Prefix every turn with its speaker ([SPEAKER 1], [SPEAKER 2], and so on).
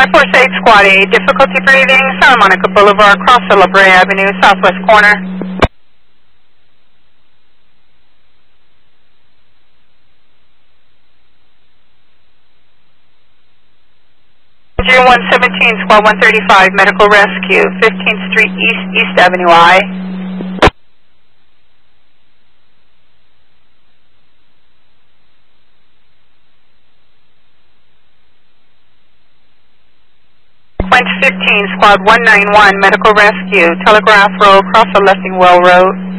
[SPEAKER 1] 548 Squad 8, difficulty breathing, Santa Monica Boulevard, across the La Brea Avenue, southwest corner. 0117, Squad 135, medical rescue, 15th Street East, East Avenue I. Quint 15, Squad 191, medical rescue, Telegraph Road, across the Lessingwell Road.